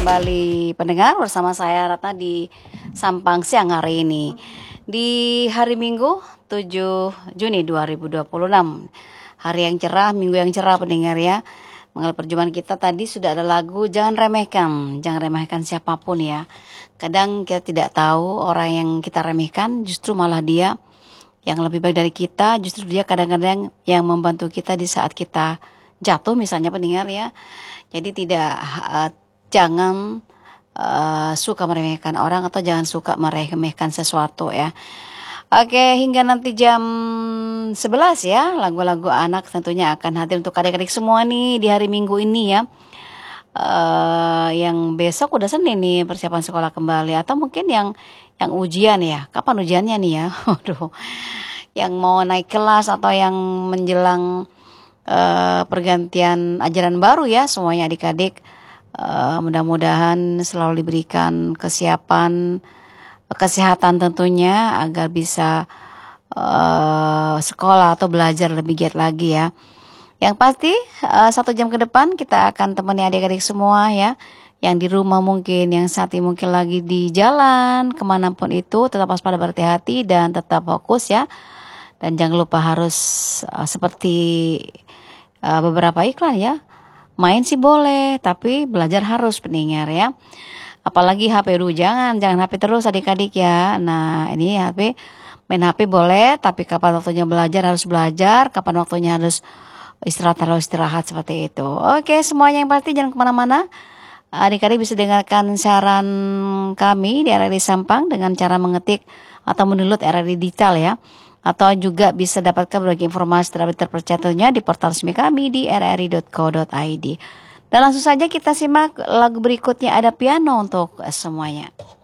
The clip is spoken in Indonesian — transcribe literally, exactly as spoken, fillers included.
kembali pendengar bersama saya Ratna di Sampang siang hari ini. Di hari Minggu tujuh Juni dua ribu dua puluh enam. Hari yang cerah, minggu yang cerah pendengar ya. Mengenai perjumpaan kita tadi sudah ada lagu Jangan Remehkan, jangan remehkan siapapun ya. Kadang kita tidak tahu orang yang kita remehkan justru malah dia yang lebih baik dari kita, justru dia kadang-kadang yang membantu kita di saat kita jatuh misalnya pendengar ya. Jadi tidak uh, jangan uh, suka meremehkan orang atau jangan suka meremehkan sesuatu ya. Oke, hingga nanti jam sebelas ya, lagu-lagu anak tentunya akan hadir untuk adik-adik semua nih di hari Minggu ini ya. Uh, yang besok udah Senin nih persiapan sekolah kembali, atau mungkin yang yang ujian ya. Kapan ujiannya nih ya? Waduh. Yang mau naik kelas atau yang menjelang uh, pergantian ajaran baru ya, semuanya adik-adik uh, mudah-mudahan selalu diberikan kesiapan, kesehatan tentunya agar bisa uh, sekolah atau belajar lebih giat lagi ya. Yang pasti uh, satu jam ke depan kita akan temani adik-adik semua ya. Yang di rumah mungkin, yang saat ini mungkin lagi di jalan, kemanapun itu tetap waspada, berhati-hati dan tetap fokus ya. Dan jangan lupa harus uh, seperti uh, beberapa iklan ya. Main sih boleh, tapi belajar harus pendengar ya. Apalagi H P dulu, jangan, jangan H P terus adik-adik ya. Nah ini H P, main H P boleh, tapi kapan waktunya belajar harus belajar, kapan waktunya harus istirahat harus istirahat seperti itu. Oke, semuanya yang pasti jangan kemana-mana. Adik-adik bisa dengarkan siaran kami di R R I Sampang dengan cara mengetik atau mendownload R R I Digital ya. Atau juga bisa dapatkan berbagai informasi terpercaya di portal resmi kami di r r i dot co dot i d. Dan langsung saja kita simak lagu berikutnya, ada piano untuk semuanya.